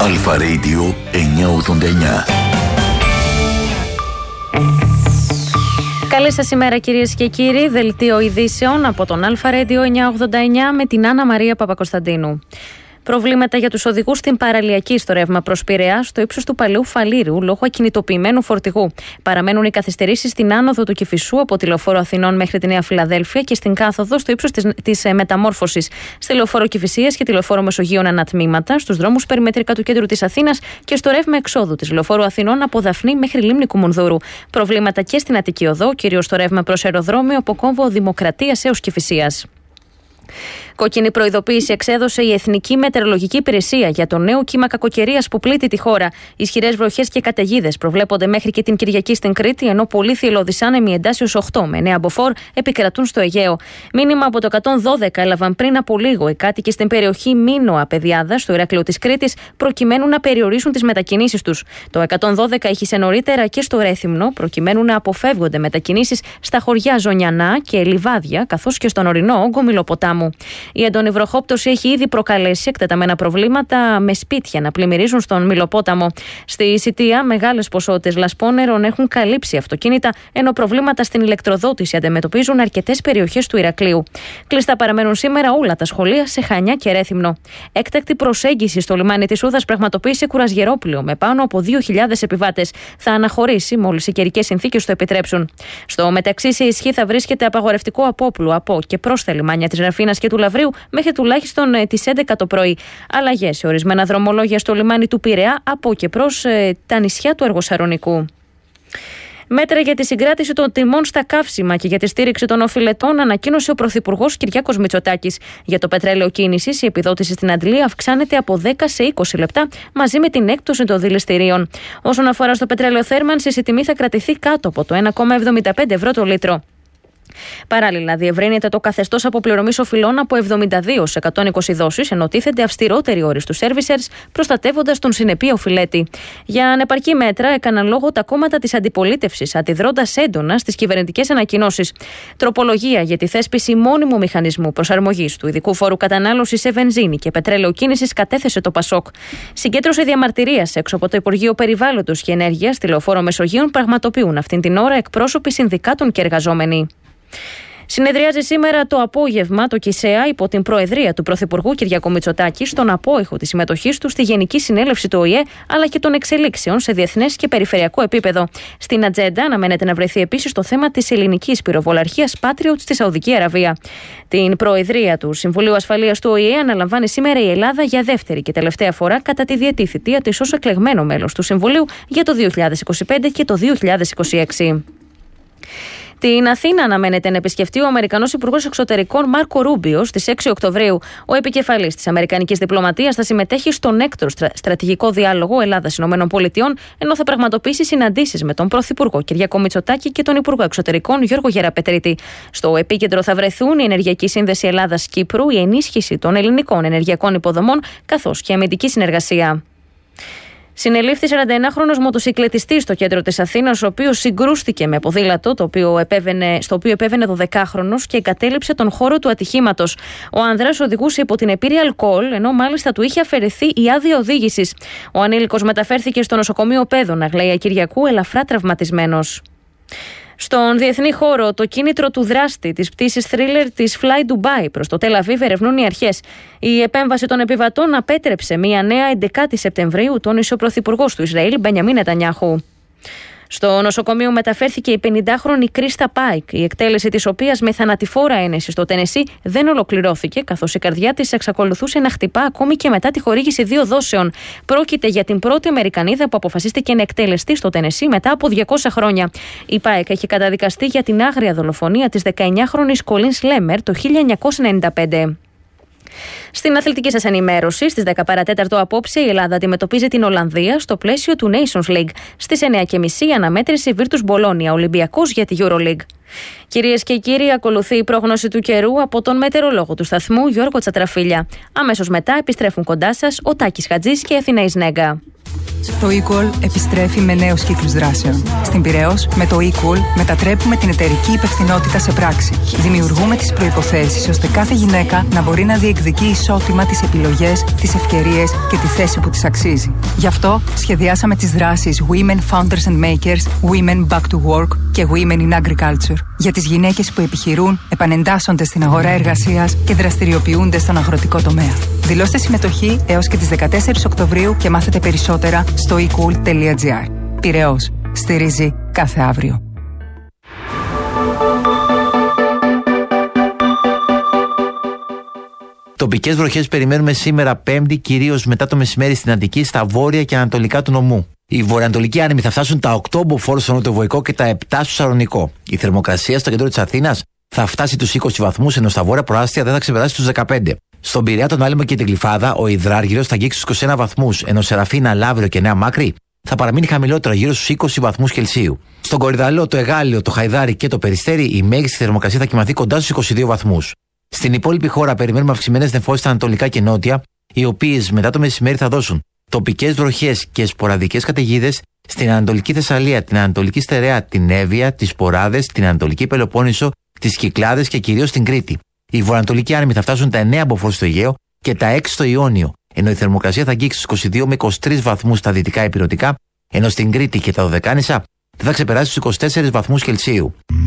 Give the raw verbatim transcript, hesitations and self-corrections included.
Αλφα Radio εννιακόσια ογδόντα εννιά. Καλή σας ημέρα κυρίες και κύριοι, δελτίο ειδήσεων από τον Αλφα Radio εννιακόσια ογδόντα εννιά με την Άννα Μαρία Παπακοσταντίνου. Προβλήματα για τους οδηγούς στην παραλιακή στο ρεύμα προς Πειραιά, στο ύψος του Παλαιού Φαλήρου, λόγω ακινητοποιημένου φορτηγού. Παραμένουν οι καθυστερήσεις στην άνοδο του Κηφισού από τη Λεωφόρο Αθηνών μέχρι τη Νέα Φιλαδέλφεια και στην κάθοδο στο ύψος της, της ε, μεταμόρφωσης στη Λεωφόρο Κηφισίας και τη Λεωφόρο Μεσογείων ανατμήματα, στους δρόμους περιμετρικά του κέντρου της Αθήνας και στο ρεύμα εξόδου της Λεωφόρου Αθηνών από Δαφνή μέχρι Λίμνη Κουμουνδούρου. Προβλήματα και στην Αττική Οδό, κυρίως στο ρεύμα προς αεροδρόμιο από Κόμβο Δημοκρατίας έως Κηφισίας. Κόκκινη προειδοποίηση εξέδωσε η Εθνική Μετεωρολογική Υπηρεσία για το νέο κύμα κακοκαιρίας που πλήττει τη χώρα. Ισχυρές βροχές και καταιγίδες προβλέπονται μέχρι και την Κυριακή στην Κρήτη, ενώ πολύ θυελλώδεις άνεμοι εντάσσεως οκτώ με νέα μποφόρ επικρατούν στο Αιγαίο. Μήνυμα από το εκατόν δώδεκα έλαβαν πριν από λίγο οι κάτοικοι στην περιοχή Μίνωα Πεδιάδα, στο Ηράκλειο της Κρήτης, προκειμένου να περιορίσουν τις μετακινήσεις τους. Το εκατόν δώδεκα ήχησε νωρίτερα και στο Ρέθυμνο, προκειμένου να αποφεύγονται μετακινήσεις στα χωριά Ζωνιανά και Λιβάδια, καθώς και στον ορεινό όγκο Μυλοποτάμου. Η έντονη βροχόπτωση έχει ήδη προκαλέσει εκτεταμένα προβλήματα με σπίτια να πλημμυρίζουν στον Μυλοπόταμο. Στη Σιτία, μεγάλες ποσότητες λασπόνερων έχουν καλύψει αυτοκίνητα, ενώ προβλήματα στην ηλεκτροδότηση αντιμετωπίζουν αρκετές περιοχές του Ηρακλείου. Κλειστά παραμένουν σήμερα όλα τα σχολεία σε Χανιά και Ρέθυμνο. Έκτακτη προσέγγιση στο λιμάνι της Ούδας πραγματοποίησε Κουρασγερόπλαιο με πάνω από δύο χιλιάδες επιβάτες. Θα αναχωρήσει μόλις οι καιρικές συνθήκες το επιτρέψουν. Στο μεταξύ, σε ισχύ θα βρίσκεται απαγορευτικό απόπλου από και προς τα λιμάνια της Ραφίνας και του Λαβρίου μέχρι τουλάχιστον ε, τις έντεκα το πρωί. Αλλαγές σε ορισμένα δρομολόγια στο λιμάνι του Πειραιά από και προς ε, τα νησιά του Αργοσαρονικού. Μέτρα για τη συγκράτηση των τιμών στα καύσιμα και για τη στήριξη των οφειλετών ανακοίνωσε ο Πρωθυπουργός Κυριάκος Μητσοτάκης. Για το πετρέλαιο κίνησης, η επιδότηση στην Αντλία αυξάνεται από δέκα σε είκοσι λεπτά μαζί με την έκπτωση των δηληστηρίων. Όσον αφορά στο πετρέλαιο θέρμανσης, η τιμή θα κρατηθεί κάτω από το ένα κόμμα εβδομήντα πέντε ευρώ το λίτρο. Παράλληλα, διευρύνεται το καθεστώς αποπληρωμής οφειλών από εβδομήντα δύο σε εκατόν είκοσι δόσεις, ενώ τίθενται αυστηρότεροι όροι στους servicers, προστατεύοντας τον συνεπή οφειλέτη. Για ανεπαρκή μέτρα έκαναν λόγο τα κόμματα της αντιπολίτευσης, αντιδρώντας έντονα στις κυβερνητικές ανακοινώσεις. Τροπολογία για τη θέσπιση μόνιμου μηχανισμού προσαρμογής του ειδικού φόρου κατανάλωσης σε βενζίνη και πετρέλαιο κίνησης κατέθεσε το ΠΑΣΟΚ. Συγκέντρωση διαμαρτυρίας έξω από το Υπουργείο Περιβάλλοντος και Ενέργειας στη Λεωφόρο Μεσογείων πραγματοποιούν αυτήν την ώρα εκπρόσωποι συνδικάτων και εργαζόμενοι. Συνεδριάζει σήμερα το απόγευμα το ΚΙΣΕΑ υπό την προεδρία του Πρωθυπουργού Κυριάκου Μητσοτάκη στον απόϊχο της συμμετοχής του στη Γενική Συνέλευση του Ο Η Ε αλλά και των εξελίξεων σε διεθνές και περιφερειακό επίπεδο. Στην ατζέντα αναμένεται να βρεθεί επίσης το θέμα της ελληνικής πυροβολαρχίας Patriot στη Σαουδική Αραβία. Την προεδρία του Συμβουλίου Ασφαλείας του Ο Η Ε αναλαμβάνει σήμερα η Ελλάδα για δεύτερη και τελευταία φορά κατά τη διετή θητεία της ως εκλεγμένο μέλος του Συμβουλίου για το δύο χιλιάδες είκοσι πέντε και το δύο χιλιάδες είκοσι έξι. Την Αθήνα αναμένεται να επισκεφτεί ο Αμερικανός Υπουργός Εξωτερικών Μάρκο Ρούμπιο στις έξι Οκτωβρίου. Ο επικεφαλής της Αμερικανικής Διπλωματίας θα συμμετέχει στον έκτο στρα... στρατηγικό διάλογο Ελλάδα-ΗΠΑ, ενώ θα πραγματοποιήσει συναντήσεις με τον Πρωθυπουργό Κυριάκο Μητσοτάκη και τον Υπουργό Εξωτερικών Γιώργο Γεραπετρίτη. Στο επίκεντρο θα βρεθούν η Ενεργειακή Σύνδεση Ελλάδα-Κύπρου, η ενίσχυση των ελληνικών ενεργειακών υποδομών, καθώς και η αμυντική συνεργασία. Συνελήφθη σαρανταενάχρονος μοτοσυκλετιστής στο κέντρο της Αθήνας, ο οποίος συγκρούστηκε με ποδήλατο, το οποίο επέβαινε, στο οποίο επέβαινε δωδεκάχρονος και εγκατέλειψε τον χώρο του ατυχήματος. Ο άνδρας οδηγούσε υπό την επίρρεια αλκοόλ, ενώ μάλιστα του είχε αφαιρεθεί η άδεια οδήγησης. Ο ανήλικος μεταφέρθηκε στο νοσοκομείο Πέδων Αγλαία Κυριακού ελαφρά τραυματισμένος. Στον διεθνή χώρο, το κίνητρο του δράστη της πτήσης θρίλερ της Fly Dubai προς το Τελ Αβίβ ερευνούν οι αρχές. Η επέμβαση των επιβατών απέτρεψε μια νέα έντεκα Σεπτεμβρίου, τόνισε ο Πρωθυπουργός του Ισραήλ Μπενιαμίν Νετανιάχου. Στο νοσοκομείο μεταφέρθηκε η πενηντάχρονη Κρίστα Πάικ, η εκτέλεση της οποίας με θανατηφόρα ένεση στο Τενεσί δεν ολοκληρώθηκε, καθώς η καρδιά της εξακολουθούσε να χτυπά ακόμη και μετά τη χορήγηση δύο δόσεων. Πρόκειται για την πρώτη Αμερικανίδα που αποφασίστηκε να εκτελεστεί στο Τενεσί μετά από διακόσια χρόνια. Η Πάικ έχει καταδικαστεί για την άγρια δολοφονία της δεκαεννιάχρονης Κολίν Σλέμερ το χίλια εννιακόσια ενενήντα πέντε. Στην αθλητική σας ενημέρωση, στις δέκα παρά τέταρτο απόψε, η Ελλάδα αντιμετωπίζει την Ολλανδία στο πλαίσιο του Nations League. Στις εννιά και μισή η αναμέτρηση Virtus Bologna, Ολυμπιακός για τη EuroLeague. Κυρίες και κύριοι, ακολουθεί η πρόγνωση του καιρού από τον μετεωρολόγο του σταθμού Γιώργο Τσατραφίλια. Αμέσως μετά επιστρέφουν κοντά σας ο Τάκης Χατζής και η Αθηνά Ισνέγκα. Το Equal επιστρέφει με νέους κύκλους δράσεων. Στην Πειραιώς, με το Equal μετατρέπουμε την εταιρική υπευθυνότητα σε πράξη. Δημιουργούμε τις προϋποθέσεις ώστε κάθε γυναίκα να μπορεί να διεκδικεί ισότιμα τις επιλογές, τις ευκαιρίες και τη θέση που της αξίζει. Γι' αυτό σχεδιάσαμε τις δράσεις Women Founders and Makers, Women Back to Work και Women in Agriculture για τις γυναίκες που επιχειρούν, επανεντάσσονται στην αγορά εργασίας και δραστηριοποιούνται στον αγροτικό τομέα. Δηλώστε συμμετοχή έως και τις δεκατέσσερις Οκτωβρίου και μάθετε περισσότερα στο ecool τελεία gr. Πειραιώς. Στηρίζει κάθε αύριο. Τοπικές βροχές περιμένουμε σήμερα Πέμπτη, κυρίως μετά το μεσημέρι στην Αττική, στα βόρεια και ανατολικά του νομού. Οι βορειοανατολικοί άνεμοι θα φτάσουν τα οκτώ μποφόρ στο νοτιοβοϊκό και τα επτά στο Σαλονικό. Η θερμοκρασία στο κέντρο της Αθήνας θα φτάσει τους είκοσι βαθμούς, ενώ στα βόρεια προάστια δεν θα ξεπεράσει τους δεκαπέντε. Στον Πειραιά, τον Άλυμο και την Γλυφάδα, ο υδράργυρος θα αγγίξει τους είκοσι ένα βαθμούς, ενώ Σεραφίνα, Λαύριο και Νέα Μάκρη θα παραμείνει χαμηλότερα, γύρω στους είκοσι βαθμούς Κελσίου. Στον Κορυδαλό, το Εγάλιο, το Χαϊδάρι και το Περιστέρι, η μέγιστη θερμοκρασία θα κυμανθεί κοντά στους είκοσι δύο βαθμούς. Στην υπόλοιπη χώρα περιμένουμε αυξημένες νεφώσεις στα ανατολικά και νότια, οι οποίες μετά το μεσημέρι θα δώσουν τοπικές βροχές και σποραδικές καταιγίδες στην Ανατολική Θεσσαλία, την Ανατολική Στερεά, την Εύβοια, τις Ποράδες, την Ανατολική Πελοπόννησο, τις Κυκλάδες και κυρίως την Κρήτη. Οι βορειοανατολικοί άνεμοι θα φτάσουν τα εννέα μποφόρ στο Αιγαίο και τα έξι στο Ιόνιο, ενώ η θερμοκρασία θα αγγίξει στους είκοσι δύο με είκοσι τρεις βαθμούς στα δυτικά υπηρετικά, ενώ στην Κρήτη και τα Δωδεκάνησα δεν θα ξεπεράσει τους είκοσι τέσσερις βαθμούς Κελσίου.